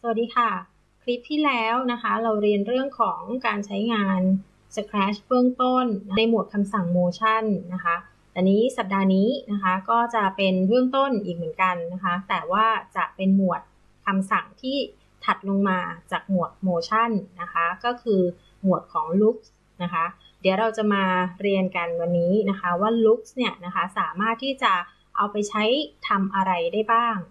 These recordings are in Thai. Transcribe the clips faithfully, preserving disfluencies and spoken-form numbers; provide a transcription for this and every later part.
วัสดีค่ะคลิปที่แล้วนะคะเราเรียนเรื่องของการใช้งาน Scratch เบื้องต้นในหมวดคำสั่ง Motion นะคะแต่นี้สัปดาห์นี้นะคะก็จะเป็นเบื้องต้นอีกเหมือนกันนะคะแต่ว่าจะเป็นหมวดคำสั่งที่ถัดลงมาจากหมวด Motion นะคะก็คือหมวดของ Looks นะคะเดี๋ยวเราจะมาเรียนกันวันนี้นะคะว่า Looks เนี่ยนะคะสามารถที่จะเอาไปใช้ทำอะไรได้บ้าง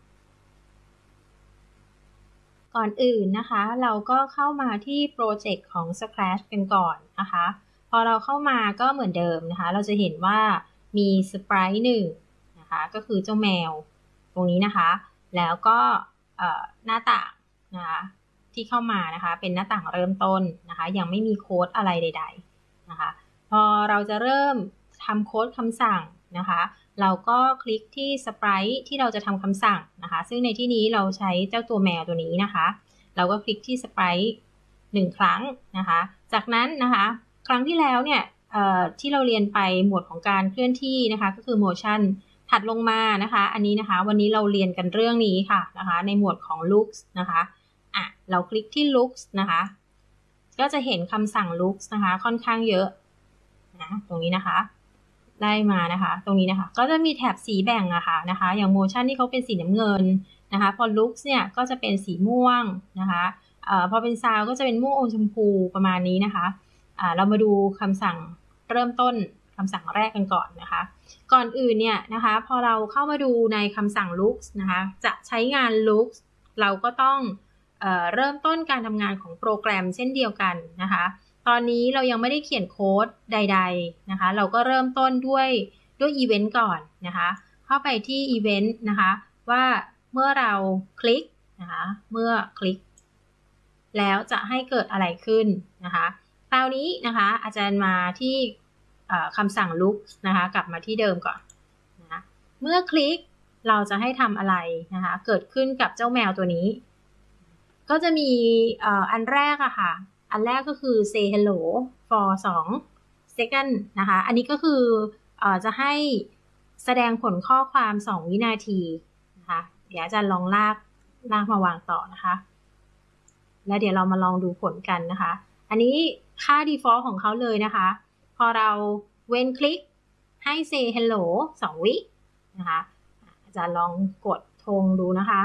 ก่อนอื่นนะคะเราก็เข้ามาที่โปรเจกต์ของ Scratch กันก่อนนะคะพอเราเข้ามาก็เหมือนเดิมนะคะเราจะเห็นว่ามีสไปรท์หนึ่งนะคะก็คือเจ้าแมวตรงนี้นะคะแล้วก็หน้าต่างนะคะที่เข้ามานะคะเป็นหน้าต่างเริ่มต้นนะคะยังไม่มีโค้ดอะไรใดๆนะคะพอเราจะเริ่มทำโค้ดคำสั่งนะคะเราก็คลิกที่สไปรท์ที่เราจะทำคำสั่งนะคะซึ่งในที่นี้เราใช้เจ้าตัวแมวตัวนี้นะคะเราก็คลิกที่สไปรท์หนึ่งครั้งนะคะจากนั้นนะคะครั้งที่แล้วเนี่ยที่เราเรียนไปหมวดของการเคลื่อนที่นะคะก็คือ motion ถัดลงมานะคะอันนี้นะคะวันนี้เราเรียนกันเรื่องนี้ค่ะนะคะในหมวดของ looks นะคะอ่ะเราคลิกที่ looks นะคะก็จะเห็นคำสั่ง looks นะคะค่อนข้างเยอะนะตรงนี้นะคะได้มานะคะตรงนี้นะคะก็จะมีแถบสีแบ่งอะค่ะนะคะอย่าง motion ที่เขาเป็นสีน้ำเงินนะคะพอ looks เนี่ยก็จะเป็นสีม่วงนะคะเอ่อพอเป็น sound ก็จะเป็นม่วงอมชมพูประมาณนี้นะคะอ่าเรามาดูคำสั่งเริ่มต้นคำสั่งแรกกันก่อนนะคะก่อนอื่นเนี่ยนะคะพอเราเข้ามาดูในคำสั่ง looks นะคะจะใช้งาน looks เราก็ต้องเอ่อเริ่มต้นการทำงานของโปรแกรมเช่นเดียวกันนะคะตอนนี้เรายังไม่ได้เขียนโค้ดใดๆนะคะเราก็เริ่มต้นด้วยด้วยอีเวนต์ก่อนนะคะเข้าไปที่อีเวนต์นะคะว่าเมื่อเราคลิกนะคะเมื่อคลิกแล้วจะให้เกิดอะไรขึ้นนะคะคราวนี้นะคะอาจารย์มาที่คำสั่ง looks นะคะกลับมาที่เดิมก่อนนะเมื่อคลิกเราจะให้ทำอะไรนะคะเกิดขึ้นกับเจ้าแมวตัวนี้ก็จะมีอันแรกอะค่ะอันแรกก็คือ say hello for สอง second นะคะอันนี้ก็คือจะให้แสดงผลข้อความสองวินาทีนะคะเดี๋ยวอาจารย์ลองลากลากมาวางต่อนะคะแล้วเดี๋ยวเรามาลองดูผลกันนะคะอันนี้ค่า default ของเขาเลยนะคะพอเราเว้นคลิกให้ say hello สองวินะคะอาจารย์ลองกดธงดูนะคะ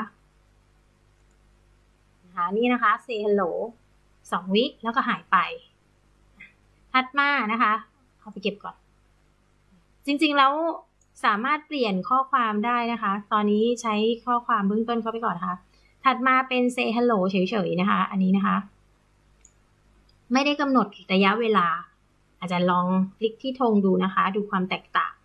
นะคะนี่นะคะ say hello สองวิแล้วก็หายไปถัดมานะคะเอาไปเก็บก่อนจริงๆแล้วสามารถเปลี่ยนข้อความได้นะคะตอนนี้ใช้ข้อความเบื้องต้นเข้าไปก่อนนะคะถัดมาเป็น say hello เฉยๆนะคะอันนี้นะคะไม่ได้กำหนดระยะเวลาอาจารย์ลองคลิกที่ธงดูนะคะดูความแตกต่าง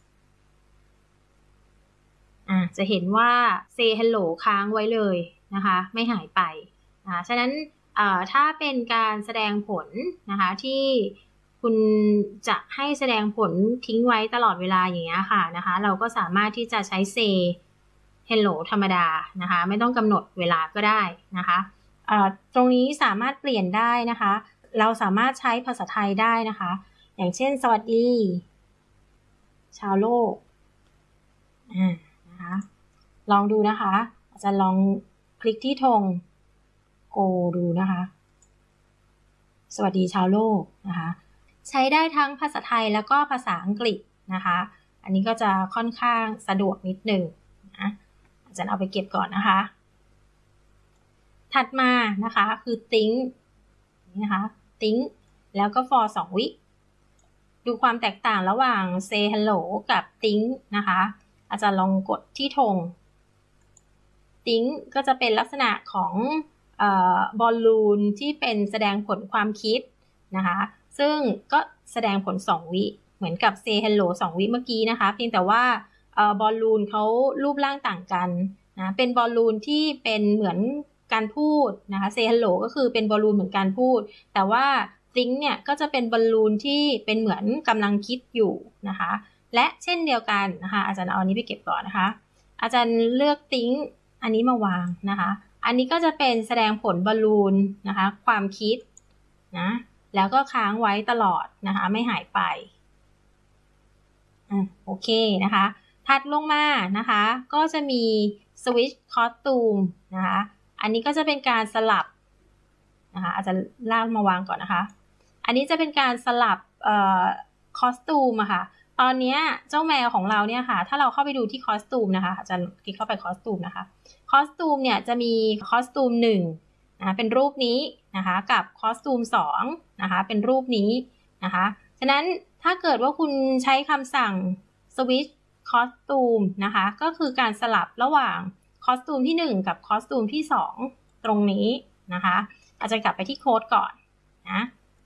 อ่าจะเห็นว่า say hello ค้างไว้เลยนะคะไม่หายไปอ่าฉะนั้นถ้าเป็นการแสดงผลนะคะที่คุณจะให้แสดงผลทิ้งไว้ตลอดเวลาอย่างเงี้ยค่ะนะคะเราก็สามารถที่จะใช้ say hello ธรรมดานะคะไม่ต้องกำหนดเวลาก็ได้นะคะตรงนี้สามารถเปลี่ยนได้นะคะเราสามารถใช้ภาษาไทยได้นะคะอย่างเช่นสวัสดีชาวโลกอ่านะคะลองดูนะคะอาจารย์ลองคลิกที่ธง go ดูนะคะสวัสดีชาวโลกนะคะใช้ได้ทั้งภาษาไทยแล้วก็ภาษาอังกฤษนะคะอันนี้ก็จะค่อนข้างสะดวกนิดหนึ่งนะอาจารย์เอาไปเก็บก่อนนะคะถัดมานะคะคือ think นี่นะคะ think แล้วก็ for สองวิดูความแตกต่างระหว่าง say hello กับ think นะคะอาจารย์ลองกดที่ธง think ก็จะเป็นลักษณะของบอลลูนที่เป็นแสดงผลความคิดนะคะซึ่งก็แสดงผลสองวิเหมือนกับ say hello สองวิเมื่อกี้นะคะเพียงแต่ว่าบอลลูนเขารูปร่างต่างกันนะเป็นบอลลูนที่เป็นเหมือนการพูดนะคะ say hello ก็คือเป็นบอลลูนเหมือนการพูดแต่ว่า think เนี่ยก็จะเป็นบอลลูนที่เป็นเหมือนกำลังคิดอยู่นะคะและเช่นเดียวกันนะคะอาจารย์เอาอันนี้ไปเก็บก่อนนะคะอาจารย์เลือก think อันนี้มาวางนะคะอันนี้ก็จะเป็นแสดงผลบอลลูนนะคะความคิดนะแล้วก็ค้างไว้ตลอดนะคะไม่หายไปอ่ะโอเคนะคะถัดลงมานะคะก็จะมี switch costume นะคะอันนี้ก็จะเป็นการสลับนะคะอาจจะลากมาวางก่อนนะคะอันนี้จะเป็นการสลับเอ่อคอสตูมอะค่ะตอนนี้เจ้าแมวของเราเนี่ยค่ะถ้าเราเข้าไปดูที่คอสตูมนะคะอาจารย์คลิกเข้าไปคอสตูมนะคะคอสตูมเนี่ยจะมีคอสตูมหนึ่งนะคะเป็นรูปนี้นะคะกับคอสตูมสองนะคะเป็นรูปนี้นะคะฉะนั้นถ้าเกิดว่าคุณใช้คำสั่ง switch costume นะคะก็คือการสลับระหว่างคอสตูมที่หนึ่งกับคอสตูมที่สองตรงนี้นะคะอาจจะกลับไปที่โค้ดก่อนนะ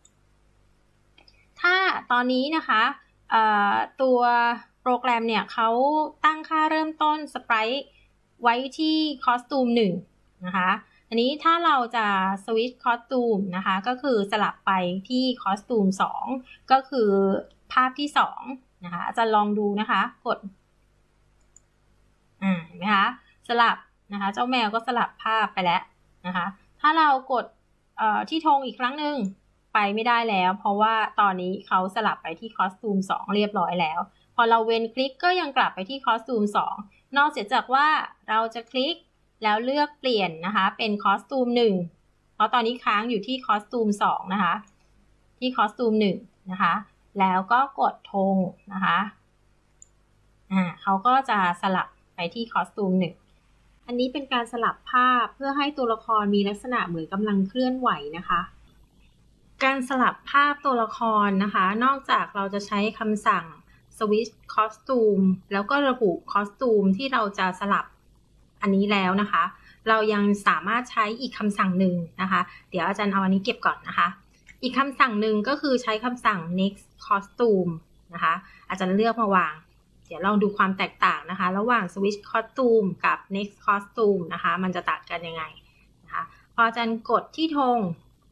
ถ้าตอนนี้นะคะตัวโปรแกรมเนี่ยเขาตั้งค่าเริ่มต้นสไปรท์ไว้ที่คอสตูมหนึ่งนะคะอันนี้ถ้าเราจะสวิตช์คอสตูมนะคะก็คือสลับไปที่คอสตูมสองก็คือภาพที่สองนะคะจะลองดูนะคะกดอ่าเห็นไหมคะสลับนะคะเจ้าแมวก็สลับภาพไปแล้วนะคะถ้าเรากดที่ธงอีกครั้งหนึ่งไปไม่ได้แล้วเพราะว่าตอนนี้เขาสลับไปที่คอสตูมสองเรียบร้อยแล้วพอเราเว้นคลิกก็ยังกลับไปที่คอสตูมสองนอกเสียจากว่าเราจะคลิกแล้วเลือกเปลี่ยนนะคะเป็นคอสตูมหนึ่งเพราะตอนนี้ค้างอยู่ที่คอสตูมสองนะคะที่คอสตูมหนึ่งนะคะแล้วก็กดธงนะคะอ่าเขาก็จะสลับไปที่คอสตูมหนึ่งอันนี้เป็นการสลับภาพเพื่อให้ตัวละครมีลักษณะเหมือนกำลังเคลื่อนไหวนะคะการสลับภาพตัวละครนะคะนอกจากเราจะใช้คำสั่ง switch costume แล้วก็ระบุคอสตูมที่เราจะสลับอันนี้แล้วนะคะเรายังสามารถใช้อีกคำสั่งหนึ่งนะคะเดี๋ยวอาจารย์เอาอันนี้เก็บก่อนนะคะอีกคำสั่งหนึ่งก็คือใช้คำสั่ง next costume นะคะอาจารย์เลือกมาวางเดี๋ยวลองดูความแตกต่างนะคะระหว่าง switch costume กับ next costume นะคะมันจะต่างกันยังไงนะคะพออาจารย์กดที่ธง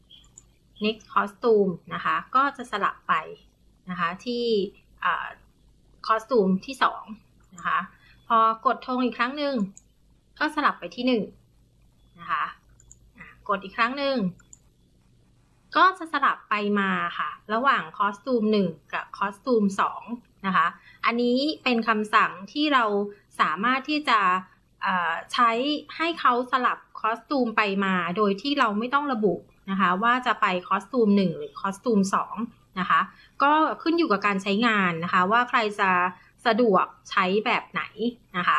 next costume นะคะก็จะสลับไปนะคะที่คอสตูมที่สองนะคะพอกดธงอีกครั้งหนึ่งก็สลับไปที่หนึ่งนะคะกดอีกครั้งหนึ่งก็จะสลับไปมาค่ะระหว่างคอสตูมหนึ่งกับคอสตูมสองนะคะอันนี้เป็นคำสั่งที่เราสามารถที่จะใช้ให้เขาสลับคอสตูมไปมาโดยที่เราไม่ต้องระบุนะคะว่าจะไปคอสตูมหนึ่งหรือคอสตูมสองนะคะก็ขึ้นอยู่กับการใช้งานนะคะว่าใครจะสะดวกใช้แบบไหนนะคะ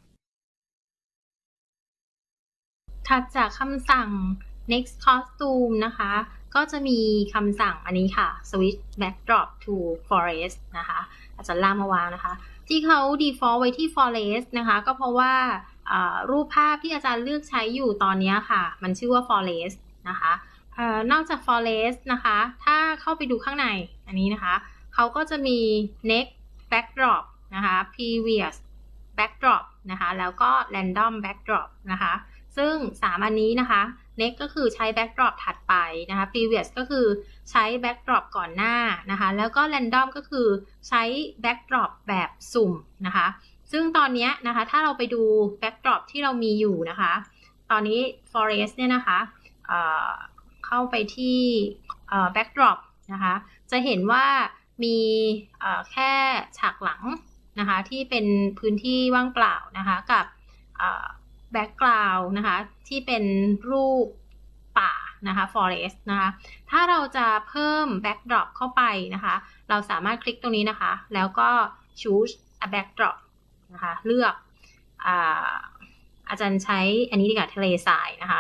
ถัดจากคำสั่ง next costume นะคะก็จะมีคำสั่งอันนี้ค่ะ switch backdrop to forest นะคะอาจารย์ล่ามาวางนะคะที่เขา default ไว้ที่ forest นะคะก็เพราะว่ารูปภาพที่อาจารย์เลือกใช้อยู่ตอนนี้ค่ะมันชื่อว่า forest นะคะนอกจาก forest นะคะถ้าเข้าไปดูข้างในอันนี้นะคะเขาก็จะมี next backdrop นะคะ previous backdrop นะคะแล้วก็ random backdrop นะคะซึ่งสามอันนี้นะคะ next ก็คือใช้ backdrop ถัดไปนะคะ previous ก็คือใช้ backdrop ก่อนหน้านะคะแล้วก็ random ก็คือใช้ backdrop แบบสุ่มนะคะซึ่งตอนนี้นะคะถ้าเราไปดู backdrop ที่เรามีอยู่นะคะตอนนี้ forest เนี่ยนะคะเอ่อเข้าไปที่เอ่อ backdrop นะคะจะเห็นว่ามีเอ่อแค่ฉากหลังนะคะที่เป็นพื้นที่ว่างเปล่านะคะกับแบ็กกราวด์นะคะที่เป็นรูปป่านะคะ forest นะคะถ้าเราจะเพิ่ม backdrop เข้าไปนะคะเราสามารถคลิกตรงนี้นะคะแล้วก็ choose a backdrop นะคะเลือก อาอาจารย์ใช้อันนี้ดีกว่าทะเลทรายนะคะ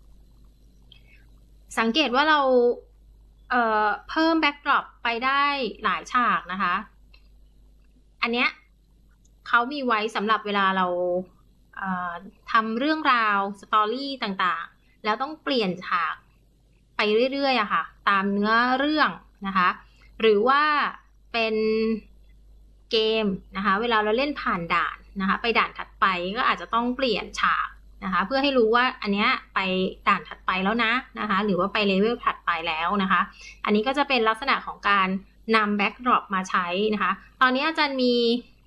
สังเกตว่าเราเอ่อเพิ่มแบ็กดรอปไปได้หลายฉากนะคะอันเนี้ยเขามีไว้สำหรับเวลาเราเอ่อทำเรื่องราวสตอรี่ต่างๆแล้วต้องเปลี่ยนฉากไปเรื่อยๆอะค่ะตามเนื้อเรื่องนะคะหรือว่าเป็นเกมนะคะเวลาเราเล่นผ่านด่านนะคะไปด่านถัดไปก็อาจจะต้องเปลี่ยนฉากนะคะเพื่อให้รู้ว่าอันเนี้ยไปด่านถัดไปแล้วนะนะคะหรือว่าไปเลเวลถัดไปแล้วนะคะอันนี้ก็จะเป็นลักษณะของการนำแบ็กดรอปมาใช้นะคะตอนนี้อาจารย์มี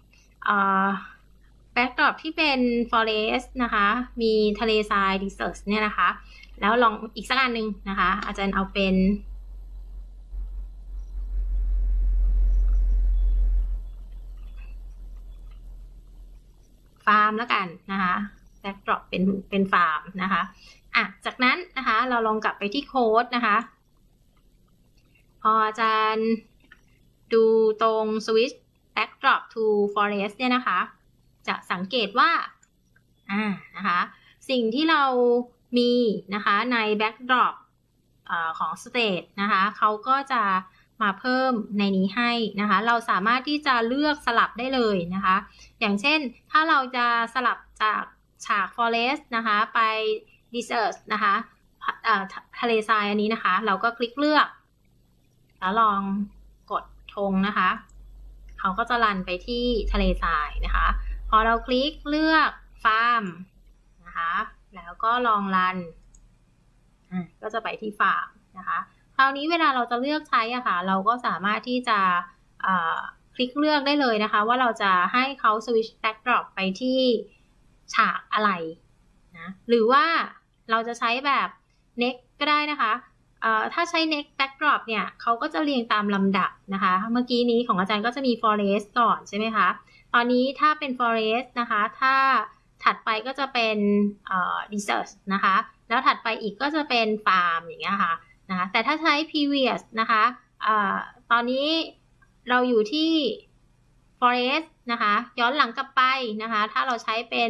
แบ็กดรอปที่เป็น forest นะคะมีทะเลทราย desert เนี่ยนะคะแล้วลองอีกสักอันหนึ่งนะคะอาจารย์เอาเป็นฟาร์มแล้วกันนะคะแบ็กดรอปเป็นเป็นฟาร์มนะคะอ่ะจากนั้นนะคะเราลองกลับไปที่โค้ดนะคะพออาจารย์ดูตรง switch backdrop to forest เนี่ยนะคะจะสังเกตว่าอ่านะคะสิ่งที่เรามีนะคะใน backdrop ของ state นะคะเขาก็จะมาเพิ่มในนี้ให้นะคะเราสามารถที่จะเลือกสลับได้เลยนะคะอย่างเช่นถ้าเราจะสลับจากฉาก forest นะคะไป desert นะคะทะเลทรายอันนี้นะคะเราก็คลิกเลือกแล้วลองกดธงนะคะเขาก็จะรันไปที่ทะเลทรายนะคะพอเราคลิกเลือกฟาร์มนะคะแล้วก็ลองรันก็จะไปที่ฟาร์มนะคะคราวนี้เวลาเราจะเลือกใช้อะค่ะเราก็สามารถที่จะคลิกเลือกได้เลยนะคะว่าเราจะให้เขา switch backdrop ไปที่ฉากอะไรนะหรือว่าเราจะใช้แบบ next ก็ได้นะคะถ้าใช้ next backdrop เนี่ยเขาก็จะเรียงตามลำดับนะคะเมื่อกี้นี้ของอาจารย์ก็จะมี forest ก่อนใช่ไหมคะตอนนี้ถ้าเป็น forest นะคะถ้าถัดไปก็จะเป็น desert นะคะแล้วถัดไปอีกก็จะเป็น farm อย่างเงี้ยค่ะนะคะแต่ถ้าใช้ previous นะคะตอนนี้เราอยู่ที่ forest นะคะย้อนหลังกลับไปนะคะถ้าเราใช้เป็น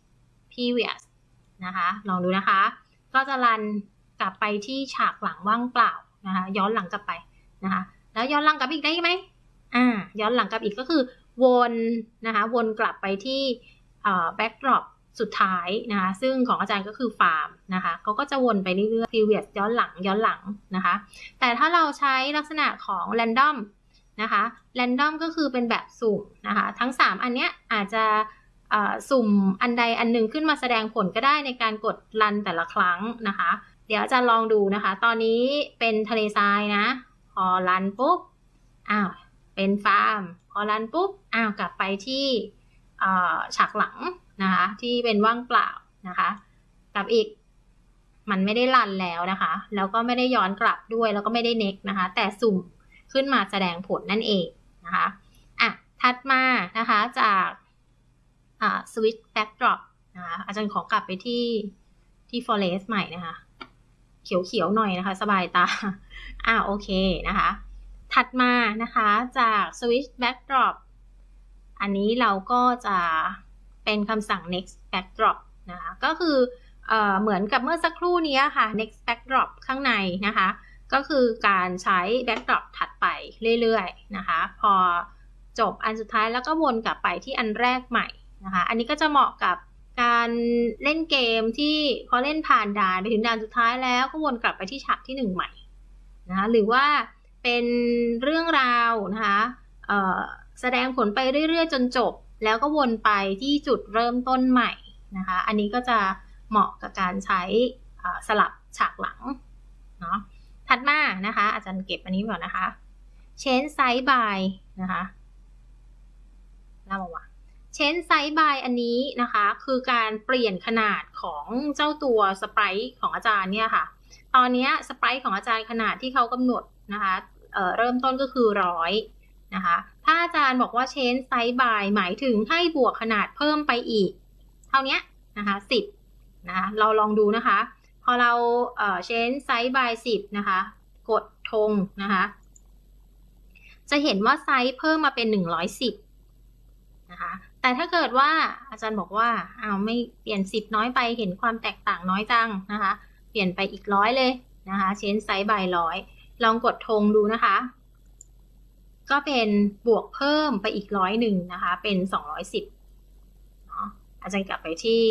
previous นะคะลองดูนะคะก็จะรันกลับไปที่ฉากหลังว่างเปล่านะคะย้อนหลังกลับไปนะคะแล้วย้อนหลังกลับอีกได้ไหมอ่าย้อนหลังกลับอีกก็คือวนนะคะวนกลับไปที่แบ็กดรอปสุดท้ายนะคะซึ่งของอาจารย์ก็คือฟาร์มนะคะเขาก็จะวนไปเรื่อยๆ previous ย้อนหลังย้อนหลังนะคะแต่ถ้าเราใช้ลักษณะของ random นะคะ random ก็คือเป็นแบบสุ่มนะคะทั้งสามอันเนี้ยอาจจะสุ่มอันใดอันหนึ่งขึ้นมาแสดงผลก็ได้ในการกดรันแต่ละครั้งนะคะเดี๋ยวอาจารย์ลองดูนะคะตอนนี้เป็นทะเลทรายนะพอรันปุ๊บอ้าวเป็นฟาร์มพอรันปุ๊บอ้าวกลับไปที่ฉากหลังนะคะที่เป็นว่างเปล่านะคะกลับอีกมันไม่ได้รันแล้วนะคะแล้วก็ไม่ได้ย้อนกลับด้วยแล้วก็ไม่ได้เน็กนะคะแต่สุ่มขึ้นมาแสดงผลนั่นเองนะคะอ่ะถัดมานะคะจากอ่า switch backdrop นะคะอาจารย์ขอกลับไปที่ที่ forest ใหม่นะคะเขียวๆหน่อยนะคะสบายตาอ่าโอเคนะคะถัดมานะคะจาก switch backdrop อันนี้เราก็จะเป็นคำสั่ง next backdrop นะคะก็คือเอ่อเหมือนกับเมื่อสักครู่นี้ค่ะ next backdrop ข้างในนะคะก็คือการใช้ backdrop ถัดไปเรื่อยๆนะคะพอจบอันสุดท้ายแล้วก็วนกลับไปที่อันแรกใหม่นะคะอันนี้ก็จะเหมาะกับการเล่นเกมที่พอเล่นผ่านด่านไปถึงด่านสุดท้ายแล้วก็วนกลับไปที่ฉากที่หนึ่งใหม่นะคะหรือว่าเป็นเรื่องราวนะคะเอ่อแสดงผลไปเรื่อยๆจนจบแล้วก็วนไปที่จุดเริ่มต้นใหม่นะคะอันนี้ก็จะเหมาะกับการใช้สลับฉากหลังเนาะถัดมานะคะอาจารย์เก็บอันนี้ก่อนนะคะ change size by นะคะน่ามาวะ change size by อันนี้นะคะคือการเปลี่ยนขนาดของเจ้าตัวสไปรท์ของอาจารย์เนี่ยค่ะตอนนี้สไปรท์ของอาจารย์ขนาดที่เขากำหนดนะคะเอ่อเริ่มต้นก็คือร้อยนะคะถ้าอาจารย์บอกว่า change size by หมายถึงให้บวกขนาดเพิ่มไปอีกเท่านี้นะคะสิบนะคะเราลองดูนะคะพอเราเอ่อ change size by สิบนะคะกดธงนะคะจะเห็นว่าไซส์เพิ่มมาเป็นหนึ่งร้อยสิบนะคะแต่ถ้าเกิดว่าอาจารย์บอกว่าอ้าวไม่เปลี่ยนสิบน้อยไปเห็นความแตกต่างน้อยจังนะคะเปลี่ยนไปอีกร้อยเลยนะคะ change size by ร้อยลองกดธงดูนะคะก็เป็นบวกเพิ่มไปอีกร้อยหนึ่งนะคะเป็นสองร้อยสิบเนาะอาจารย์กลับไปที่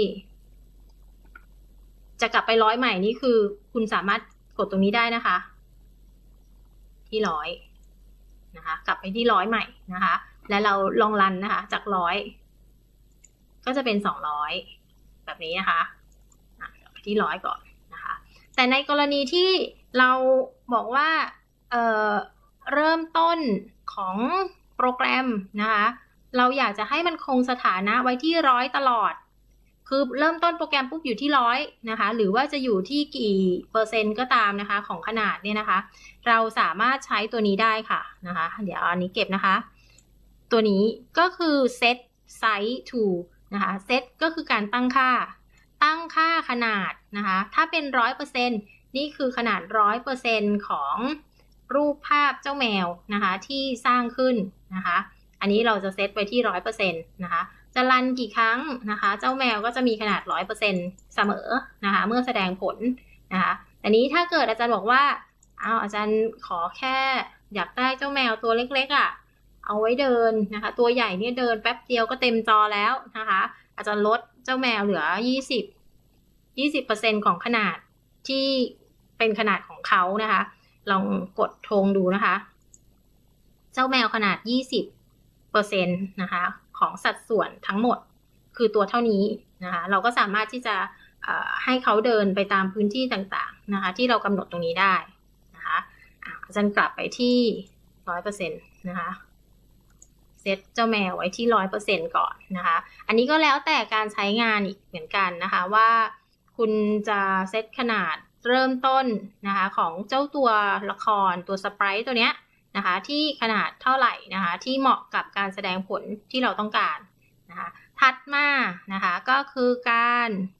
จะกลับไปร้อยใหม่นี่คือคุณสามารถกดตรงนี้ได้นะคะที่ร้อยนะคะกลับไปที่ร้อยใหม่นะคะแล้วเราลองรันนะคะจากร้อยก็จะเป็นสองร้อยแบบนี้นะคะกลับไปที่ร้อยก่อนนะคะแต่ในกรณีที่เราบอกว่าเอ่อเริ่มต้นของโปรแกรมนะคะเราอยากจะให้มันคงสถานะไว้ที่ร้อยตลอดคือเริ่มต้นโปรแกรมปุ๊บอยู่ที่ร้อยนะคะหรือว่าจะอยู่ที่กี่เปอร์เซ็นต์ก็ตามนะคะของขนาดเนี่ยนะคะเราสามารถใช้ตัวนี้ได้ค่ะนะคะเดี๋ยวอันนี้เก็บนะคะตัวนี้ก็คือ set size to นะคะ set ก็คือการตั้งค่าตั้งค่าขนาดนะคะถ้าเป็น ร้อยเปอร์เซ็นต์ นี่คือขนาด ร้อยเปอร์เซ็นต์ ของรูปภาพเจ้าแมวนะคะที่สร้างขึ้นนะคะอันนี้เราจะเซตไว้ที่ ร้อยเปอร์เซ็นต์ นะคะจะรันกี่ครั้งนะคะเจ้าแมวก็จะมีขนาด ร้อยเปอร์เซ็นต์ เสมอนะคะเมื่อแสดงผลนะคะแต่นี้ถ้าเกิดอาจารย์บอกว่าเอาอาจารย์ขอแค่อยากได้เจ้าแมวตัวเล็กๆอ่ะเอาไว้เดินนะคะตัวใหญ่เนี่ยเดินแป๊บเดียวก็เต็มจอแล้วนะคะอาจจะลดเจ้าแมวเหลือ ยี่สิบ ยี่สิบเปอร์เซ็นต์ ของขนาดที่เป็นขนาดของเขานะคะลองกดธงดูนะคะเจ้าแมวขนาด ยี่สิบเปอร์เซ็นต์ นะคะของสัดส่วนทั้งหมดคือตัวเท่านี้นะคะเราก็สามารถที่จะให้เขาเดินไปตามพื้นที่ต่างๆนะคะที่เรากำหนดตรงนี้ได้นะคะอาจารย์กลับไปที่ ร้อยเปอร์เซ็นต์ นะคะเซตเจ้าแมวไว้ที่ ร้อยเปอร์เซ็นต์ ก่อนนะคะอันนี้ก็แล้วแต่การใช้งานอีกเหมือนกันนะคะว่าคุณจะเซตขนาดเริ่มต้นนะคะของเจ้าตัวละครตัวสไปรท์ตัวเนี้ยนะคะที่ขนาดเท่าไหร่นะคะที่เหมาะกับการแสดงผลที่เราต้องการนะคะถัดมานะคะก็คือการ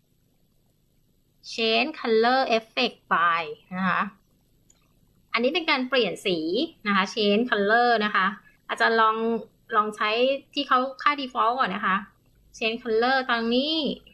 change color effect by นะคะอันนี้เป็นการเปลี่ยนสีนะคะ change color นะคะอาจจะลองลองใช้ที่เขาค่า default ก่อนนะคะ change color ตอนนี้